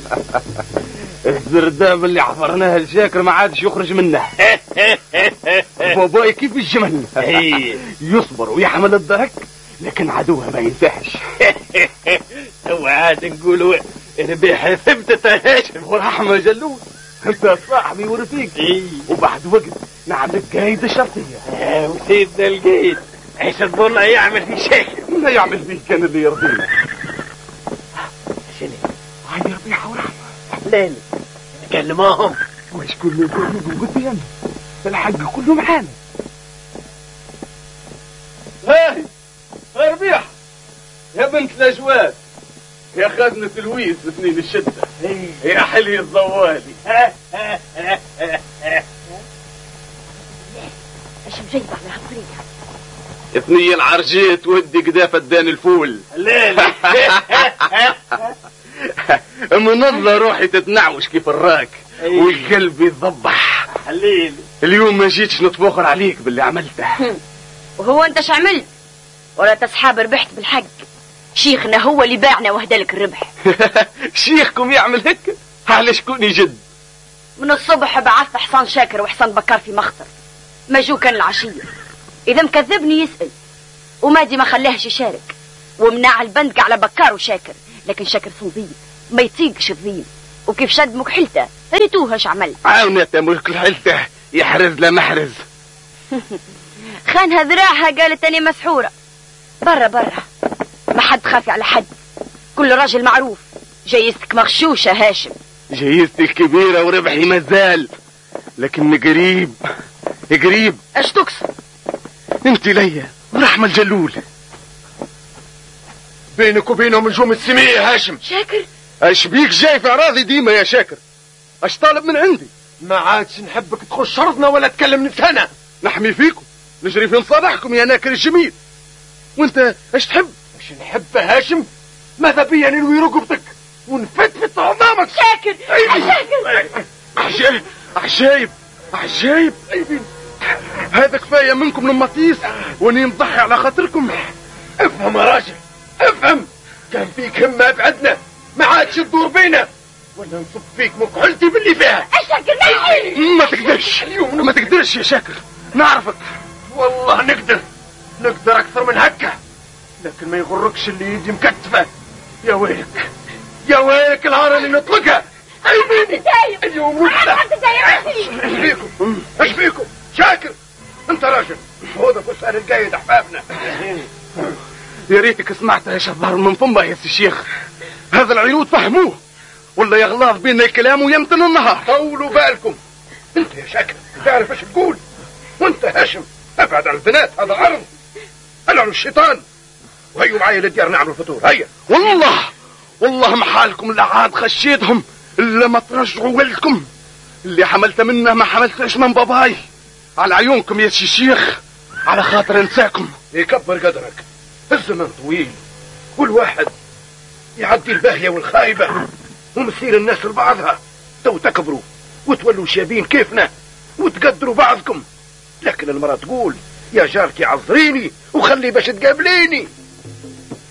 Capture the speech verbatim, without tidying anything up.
الزرداب اللي حفرناه لشاكر ما عادش يخرج منه. باباي كيف الجمل يصبر ويحمل الضحك لكن عدوها ما ينتهش. تو عاد نقولوا ربيح ثبتت يا هاشم. ورحمة جلول انت صاحبي ورفيقي. وبعد وقت نعمل قايد الشرطية. وسيدنا القايد ايش تظن يعمل في شاكر؟ ما يعمل فيه كان اللي يرضينا. شنو؟ هاي ربيحة ورحمة. لين نكلموهم وش كل يقول قدامنا الحق كله معانا. هاي ربيح يا بنت الاجواد يا خزنة الويز سنين الشدة يا حلي الضوالي. ايش مجيب على هالطريقة؟ اثني العرجيت ودي قدافة دان الفول. ليلي منظر روحي تتنعوش كيف الراك والقلب يتضبح. حليلي اليوم ما جيتش نتفوخر عليك باللي عملته. وهو انت شو عملت؟ ولا تصحاب ربحت بالحق؟ شيخنا هو اللي باعنا وهدالك الربح. شيخكم يعمل هيك؟ على شكون يجد؟ من الصبح بعثت حصان شاكر وحصان بكار في مخطر ما جو كان العشية. اذا مكذبني يسأل ومادي ما خلاهش يشارك ومنع البندق على بكار وشاكر. لكن شاكر صنديق ما يطيقش الضيم وكيف شد مكحلته ريتوهاش عمل. عاونت مكحلته يحرز لا محرز. خانها ذراعها قالت اني مسحورة. برا برا ما حد خافي على حد. كل راجل معروف. جايزتك مغشوشة هاشم. جايزتي الكبيرة وربحي مازال لكن قريب قريب. اش تقصد؟ انت ليا ورحمة الجلول بينك وبينهم نجوم السمية يا هاشم. شاكر اش بيك جاي في اعراضي ديما يا شاكر؟ اش طالب من عندي؟ ما عادش نحبك تخش ارضنا ولا تكلم نفسنا. نحمي فيكم نجري في مصالحكم يا ناكر الجميل. وانت اش تحب؟ اش نحب هاشم؟ ماذا بيا نلوي رقبتك ونفتفت عظامك. شاكر شاكر عجايب عجايب عجايب. هذا كفاية منكم للمطيس واني نضحي على خاطركم. افهم يا راجل افهم. كان فيك همة ابعدنا ما عادش تدور بينا ولا نصب فيك مكحلتي باللي فيها. شاكر ما تقدرش اليوم ما تقدرش يا شاكر. نعرفك والله نقدر نقدر اكثر من هكا لكن ما يغركش اللي يدي مكتفة. يا ويلك يا ويلك العار اللي نطلقها. عيبيني اليوم نفتح. ايش فيكم ايش فيكم شاكر؟ انت راجل خذ فسأل القايد احبابنا. يا ريتك سمعتها يا شظهر من فمه يا سي الشيخ. هذا العيود فهموه ولا يغلاظ بينا الكلام ويمتن النهار. طولوا بالكم. انت يا شاكر تعرف ايش تقول؟ وانت هاشم ابعد عن البنات هذا عرض. العنوا الشيطان وهيوا معايا للديار نعملوا الفطور. هيا والله والله محالكم لا عاد خشيتهم الا ما ترجعوا ولدكم. اللي حملت منه ما حملتش من باباي. على عيونكم يا سي الشيخ على خاطر انساكم. يكبر قدرك الزمن طويل كل واحد يعدي الباهية والخايبة ومصير الناس لبعضها. تو تكبروا وتولوا شابين كيفنا وتقدروا بعضكم. لكن المرأة تقول يا جارتي عذريني وخلي باش تقابليني.